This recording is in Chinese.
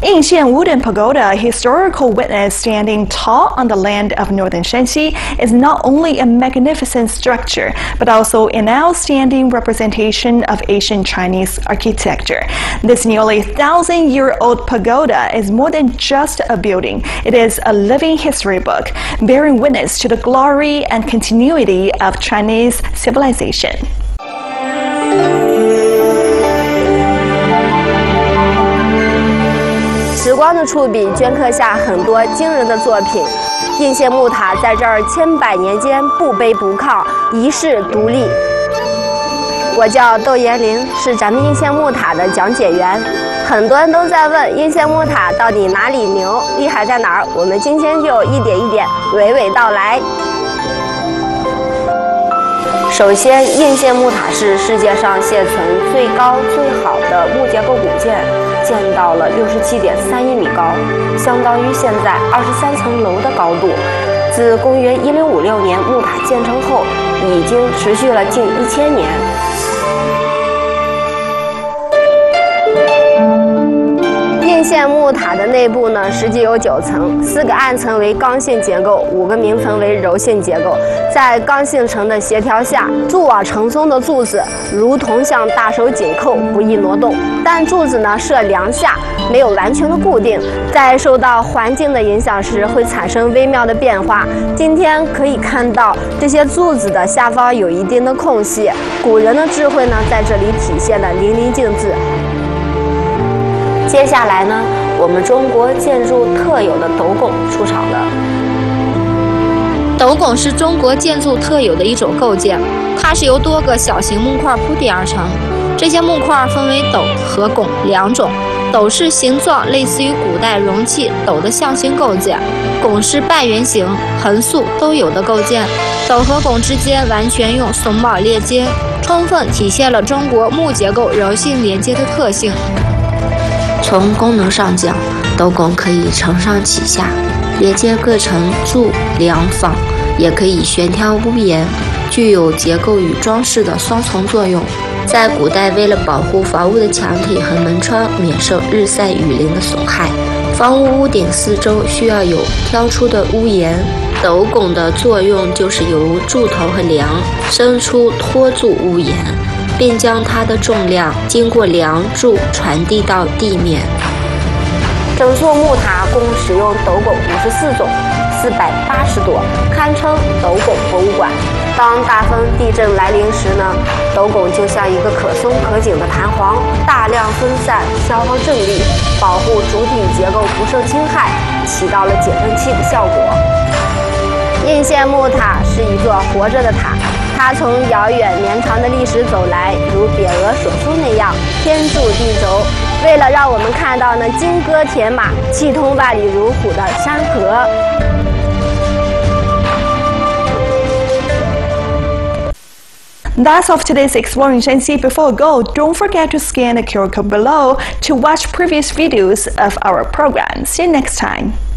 Ancient wooden pagoda, a historical witness standing tall on the land of northern Shanxi, is not only a magnificent structure, but also an outstanding representation of ancient Chinese architecture. This nearly 1,000-year-old pagoda is more than just a building. It is a living history book, bearing witness to the glory and continuity of Chinese civilization. 时光的触笔镌刻下很多惊人的作品。应县木塔在这儿千百年间不卑不亢，一世独立。我叫窦延龄，是咱们应县木塔的讲解员。很多人都在问应县木塔到底哪里牛，厉害在哪儿？我们今天就一点一点娓娓道来。首先，应县木塔是世界上现存最高最好的木结构古建。 建到了67.31米高，相当于现在23层楼的高度。自公元1056年木塔建成后，已经持续了近1000年。应县木塔的内部呢，实际有9层，4个暗层为刚性结构，5个明层为柔性结构。在刚性层的协调下，柱瓦承松的柱子如同像大手紧扣，不易挪动。但柱子呢设梁下，没有完全的固定，在受到环境的影响时，会产生微妙的变化。今天可以看到这些柱子的下方有一定的空隙，古人的智慧呢在这里体现得淋漓尽致。 接下来呢，我们中国建筑特有的斗拱出场了。 斗拱是中国建筑特有的一种构件，它是由多个小型木块铺垫而成。这些木块分为斗和拱2种。斗是形状类似于古代容器斗的象形构件，拱是半圆形、横竖都有的构件。斗和拱之间完全用榫卯链接，充分体现了中国木结构柔性连接的特性。 从功能上讲，斗拱可以承上启下，连接各层柱、梁、坊，也可以悬挑屋檐，具有结构与装饰的双重作用。在古代，为了保护房屋的墙体和门窗免受日晒雨淋的损害，房屋屋顶四周需要有挑出的屋檐。斗拱的作用就是由柱头和梁伸出托住屋檐。 并将它的重量经过梁柱传递到地面。 整座木塔共使用斗拱54种，480朵，堪称斗拱博物馆。当大风地震来临时呢，斗拱就像一个可松可紧的弹簧，大量分散消耗重力，保护主体结构不受侵害，起到了减震器的效果。应县木塔是一座活着的塔。 它从遥远绵长的历史走来，如匾额所书那样天柱地轴，为了让我们看到那金戈铁马、气通万里如虎的山河。 That's all of today's Exploring Shanxi. Before we go, don't forget to scan the QR code below to watch previous videos of our program. See you next time.